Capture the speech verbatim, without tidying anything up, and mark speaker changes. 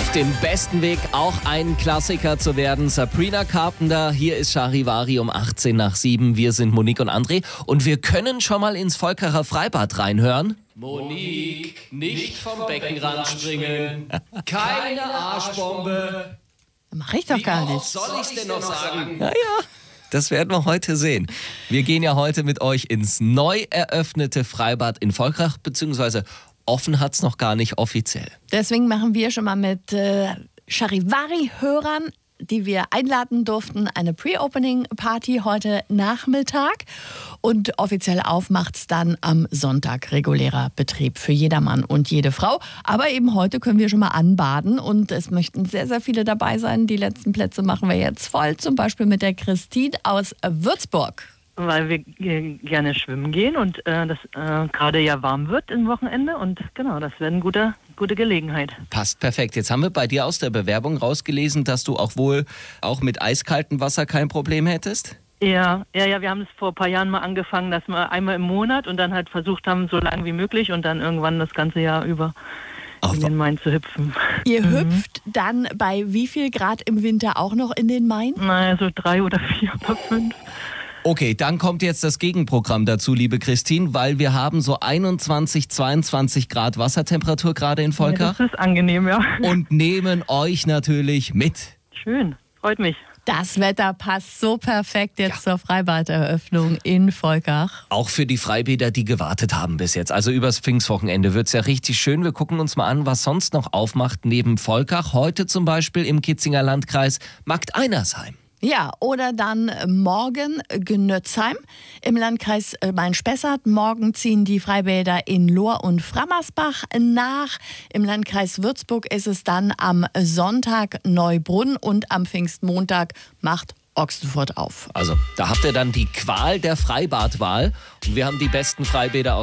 Speaker 1: Auf dem besten Weg, auch ein Klassiker zu werden. Sabrina Carpenter, hier ist Charivari um achtzehn nach sieben. Wir sind Monique und André und wir können schon mal ins Volkerer Freibad reinhören. Monique, nicht vom Beckenrand springen. Keine Arschbombe.
Speaker 2: Mach ich doch gar
Speaker 1: Wie
Speaker 2: nicht.
Speaker 1: oft soll ich's denn noch sagen? Ja, ja. Das werden wir heute sehen. Wir gehen ja heute mit euch ins neu eröffnete Freibad in Volkach, beziehungsweise offen hat's noch gar nicht offiziell.
Speaker 2: Deswegen machen wir schon mal mit äh, Charivari-Hörern, die wir einladen durften, eine Pre-Opening-Party heute Nachmittag. Und offiziell aufmacht's dann am Sonntag, regulärer Betrieb für jedermann und jede Frau. Aber eben heute können wir schon mal anbaden und es möchten sehr, sehr viele dabei sein. Die letzten Plätze machen wir jetzt voll, zum Beispiel mit der Christine aus Würzburg.
Speaker 3: Weil wir g- gerne schwimmen gehen und äh, das äh, gerade ja warm wird im Wochenende und genau, das wäre eine gute, gute Gelegenheit.
Speaker 1: Passt perfekt. Jetzt haben wir bei dir aus der Bewerbung rausgelesen, dass du auch wohl auch mit eiskaltem Wasser kein Problem hättest?
Speaker 3: Ja, ja, ja, wir haben es vor ein paar Jahren mal angefangen, dass wir einmal im Monat und dann halt versucht haben, so lange wie möglich und dann irgendwann das ganze Jahr über
Speaker 1: Ach,
Speaker 3: in den Main zu hüpfen.
Speaker 2: Ihr hüpft dann bei wie viel Grad im Winter auch noch in den Main?
Speaker 3: Naja, so drei oder vier oder fünf.
Speaker 1: Okay, dann kommt jetzt das Gegenprogramm dazu, liebe Christine, weil wir haben so einundzwanzig, zweiundzwanzig Grad Wassertemperatur gerade in
Speaker 3: Ja,
Speaker 1: Volkach
Speaker 3: das ist angenehm, ja.
Speaker 1: und nehmen euch natürlich mit.
Speaker 3: Schön, freut mich.
Speaker 2: Das Wetter passt so perfekt jetzt zur Freibaderöffnung in Volkach.
Speaker 1: Auch für die Freibäder, die gewartet haben bis jetzt. Also übers Pfingstwochenende wird's ja richtig schön. Wir gucken uns mal an, was sonst noch aufmacht neben Volkach. Heute zum Beispiel im Kitzinger Landkreis Markteinersheim.
Speaker 2: Ja, oder dann morgen Gnötzheim im Landkreis Main-Spessart. Morgen ziehen die Freibäder in Lohr und Frammersbach nach. Im Landkreis Würzburg ist es dann am Sonntag Neubrunn und am Pfingstmontag macht Ochsenfurt auf.
Speaker 1: Also da habt ihr dann die Qual der Freibadwahl und wir haben die besten Freibäder aus